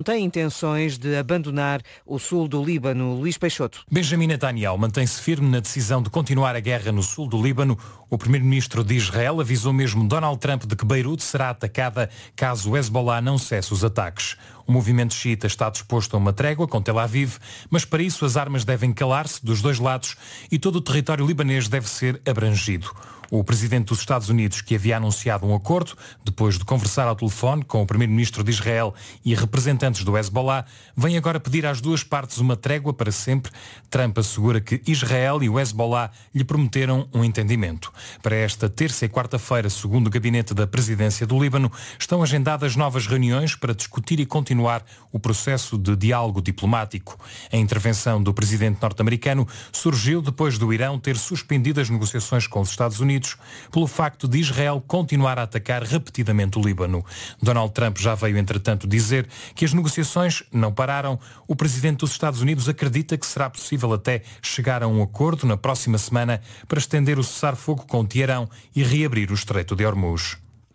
tem intenções de abandonar o sul do Líbano. Luís Peixoto. Benjamin Netanyahu mantém-se firme na decisão de continuar a guerra no sul do Líbano. O primeiro-ministro de Israel avisou mesmo Donald Trump de que Beirute será atacada caso o Hezbollah não cesse os ataques. O movimento xiita está disposto a uma trégua com Tel Aviv, mas para isso as armas devem calar-se dos dois lados e todo o território libanês deve ser abrangido. O presidente dos Estados Unidos, que havia anunciado um acordo, depois de conversar ao telefone com o primeiro-ministro de Israel e representantes do Hezbollah, vem agora pedir às duas partes uma trégua para sempre. Trump assegura que Israel e o Hezbollah lhe prometeram um entendimento. Para esta terça e quarta-feira, segundo o gabinete da presidência do Líbano, estão agendadas novas reuniões para discutir e continuar o processo de diálogo diplomático. A intervenção do presidente norte-americano surgiu depois do Irão ter suspendido as negociações com os Estados Unidos pelo facto de Israel continuar a atacar repetidamente o Líbano. Donald Trump já veio, entretanto, dizer que as negociações não pararam. O presidente dos Estados Unidos acredita que será possível até chegar a um acordo na próxima semana para estender o cessar-fogo com Teherão e reabrir o Estreito de Hormuz.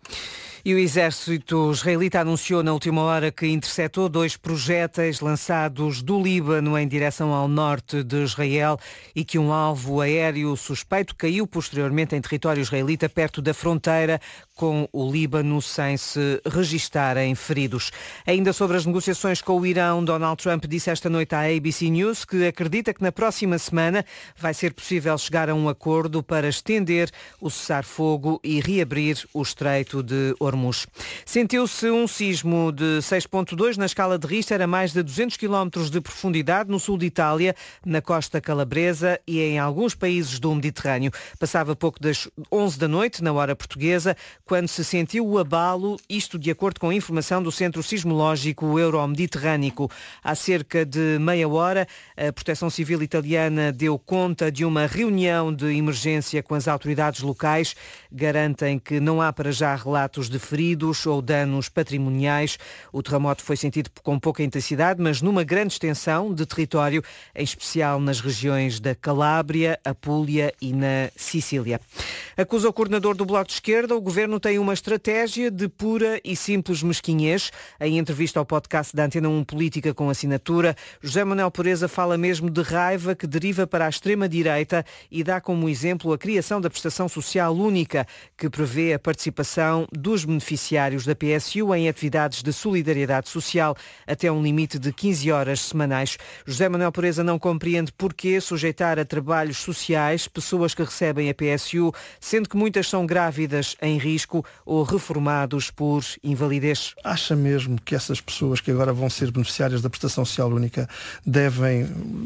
E o exército israelita anunciou na última hora que interceptou 2 projéteis lançados do Líbano em direção ao norte de Israel e que um alvo aéreo suspeito caiu posteriormente em território israelita perto da fronteira com o Líbano sem se registarem feridos. Ainda sobre as negociações com o Irão, Donald Trump disse esta noite à ABC News que acredita que na próxima semana vai ser possível chegar a um acordo para estender o cessar-fogo e reabrir o Estreito de Hormuz. Sentiu-se um sismo de 6.2 na escala de Richter a mais de 200 km de profundidade no sul de Itália, na costa calabresa e em alguns países do Mediterrâneo. Passava pouco das 11 da noite, na hora portuguesa, quando se sentiu o abalo, isto de acordo com a informação do Centro Sismológico Euro-Mediterrâneo. Há cerca de meia hora, a Proteção Civil italiana deu conta de uma reunião de emergência com as autoridades locais. Garantem que não há para já relatos de feridos ou danos patrimoniais. O terremoto foi sentido com pouca intensidade, mas numa grande extensão de território, em especial nas regiões da Calábria, Apulia e na Sicília. Acusa o coordenador do Bloco de Esquerda, o governo tem uma estratégia de pura e simples mesquinhez. Em entrevista ao podcast da Antena 1 Política com Assinatura, José Manuel Pureza fala mesmo de raiva que deriva para a extrema-direita e dá como exemplo a criação da prestação social única, que prevê a participação dos beneficiários da PSU em atividades de solidariedade social até um limite de 15 horas semanais. José Manuel Pureza não compreende porquê sujeitar a trabalhos sociais pessoas que recebem a PSU, sendo que muitas são grávidas em risco ou reformados por invalidez. Acha mesmo que essas pessoas que agora vão ser beneficiárias da prestação social única devem,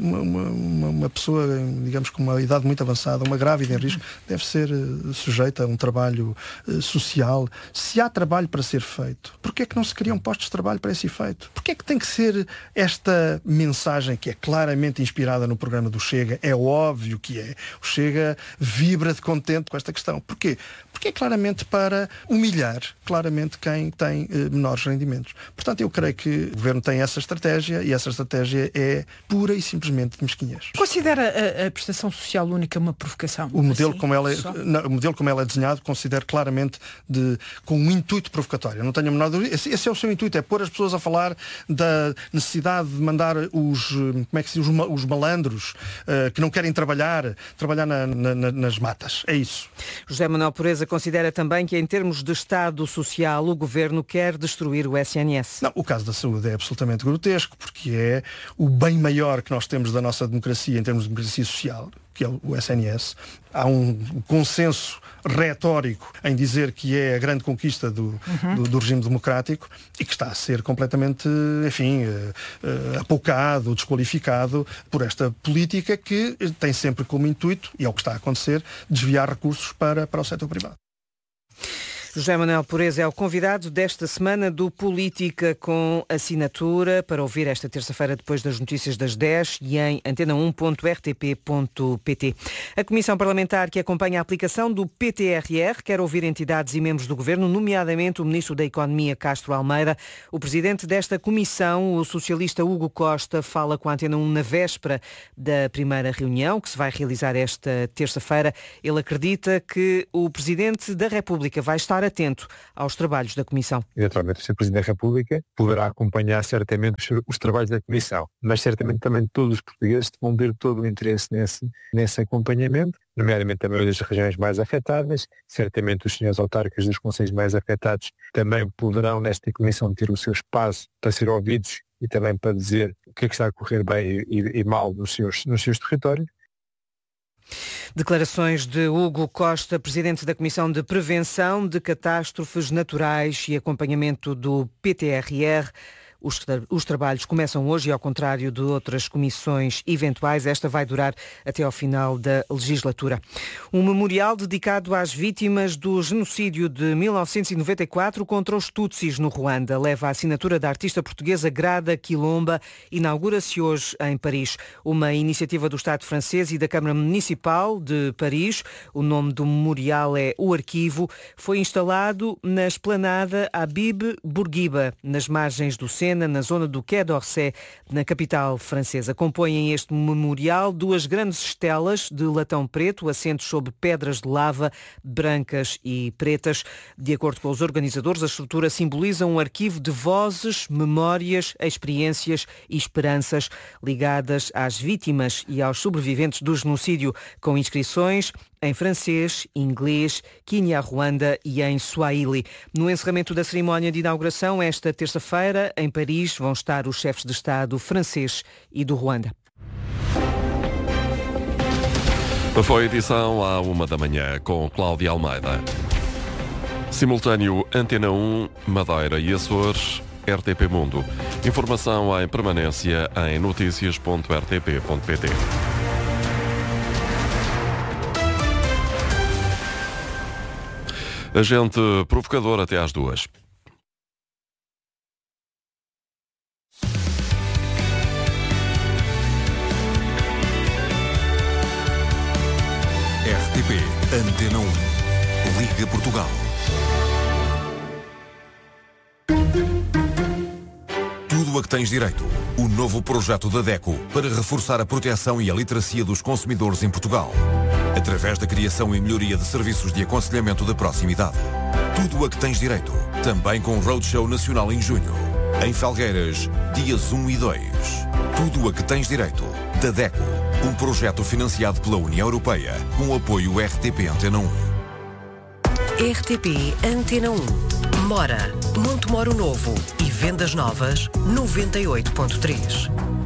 uma pessoa, digamos, com uma idade muito avançada, uma grávida em risco, deve ser sujeita a um trabalho social? Se há trabalho para ser feito, porquê é que não se criam postos de trabalho para esse efeito? Porquê é que tem que ser esta mensagem que é claramente inspirada no programa do Chega? É óbvio que é. O Chega vibra de contente com esta questão. Porquê? Porque é claramente para humilhar claramente quem tem menores rendimentos. Portanto, eu creio que o Governo tem essa estratégia e essa estratégia é pura e simplesmente de mesquinhez. Considera a prestação social única uma provocação? O modelo, como ela é desenhado, considero claramente com um intuito provocatório. Não tenho a menor dúvida. Esse é o seu intuito, é pôr as pessoas a falar da necessidade de mandar os malandros que não querem trabalhar nas matas. É isso. José Manuel Pureza considera também que, em termos de Estado Social, o Governo quer destruir o SNS. Não, o caso da saúde é absolutamente grotesco, porque é o bem maior que nós temos da nossa democracia, em termos de democracia social, que é o SNS. Há um consenso retórico em dizer que é a grande conquista do regime democrático e que está a ser completamente, apoucado, desqualificado por esta política que tem sempre como intuito, e é o que está a acontecer, desviar recursos para o setor privado. José Manuel Pureza é o convidado desta semana do Política com Assinatura, para ouvir esta terça-feira depois das notícias das 10 e em antena1.rtp.pt. A Comissão Parlamentar que acompanha a aplicação do PTRR quer ouvir entidades e membros do Governo, nomeadamente o Ministro da Economia, Castro Almeida. O presidente desta comissão, o socialista Hugo Costa, fala com a Antena 1 na véspera da primeira reunião, que se vai realizar esta terça-feira. Ele acredita que o Presidente da República vai estar atento aos trabalhos da Comissão. Eventualmente, o Sr. Presidente da República poderá acompanhar certamente os trabalhos da Comissão, mas certamente também todos os portugueses vão ter todo o interesse nesse acompanhamento, nomeadamente também das regiões mais afetadas. Certamente os senhores autarcas dos concelhos mais afetados também poderão nesta Comissão ter o seu espaço para ser ouvidos e também para dizer o que é que está a correr bem e mal nos seus territórios. Declarações de Hugo Costa, Presidente da Comissão de Prevenção de Catástrofes Naturais e Acompanhamento do PTRR. Os trabalhos começam hoje e, ao contrário de outras comissões eventuais, esta vai durar até ao final da legislatura. Um memorial dedicado às vítimas do genocídio de 1994 contra os Tutsis no Ruanda leva a assinatura da artista portuguesa Grada Quilomba. Inaugura-se hoje em Paris. Uma iniciativa do Estado francês e da Câmara Municipal de Paris. O nome do memorial é O Arquivo. Foi instalado na esplanada Habib Bourguiba, nas margens do Sena, na zona do Quai d'Orsay, na capital francesa. Compõem este memorial duas grandes estelas de latão preto, assentos sobre pedras de lava brancas e pretas. De acordo com os organizadores, a estrutura simboliza um arquivo de vozes, memórias, experiências e esperanças ligadas às vítimas e aos sobreviventes do genocídio, com inscrições em francês, inglês, Kinyarwanda e em Swahili. No encerramento da cerimónia de inauguração, esta terça-feira, em Paris, vão estar os chefes de Estado francês e do Ruanda. Foi a edição à 1h com Cláudia Almeida. Simultâneo Antena 1, Madeira e Açores, RTP Mundo. Informação em permanência em noticias.rtp.pt. Agente provocador até às 2h. RTP Antena 1, Liga Portugal. Tudo a que tens direito. O novo projeto da DECO para reforçar a proteção e a literacia dos consumidores em Portugal, através da criação e melhoria de serviços de aconselhamento de proximidade. Tudo a que tens direito. Também com o Roadshow Nacional em junho. Em Felgueiras, dias 1 e 2. Tudo a que tens direito. Da DECO. Um projeto financiado pela União Europeia, com apoio RTP Antena 1. RTP Antena 1. Mora, Montemoro Novo e Vendas Novas, 98.3.